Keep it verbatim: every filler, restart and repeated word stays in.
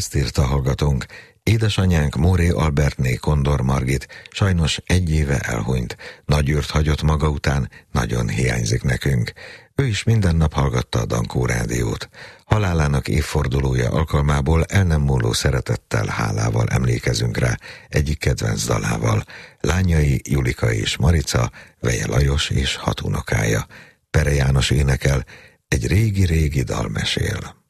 Ezt írta hallgatónk. Édesanyánk Móré Albertné Kondor Margit sajnos egy éve elhunyt. Nagy űrt hagyott maga után, nagyon hiányzik nekünk. Ő is minden nap hallgatta a Dankó rádiót. Halálának évfordulója alkalmából el nem múló szeretettel, hálával emlékezünk rá egyik kedvenc dalával. Lányai Julika és Marica, Veje Lajos és hat unokája. Pere János énekel, egy régi-régi dal mesél.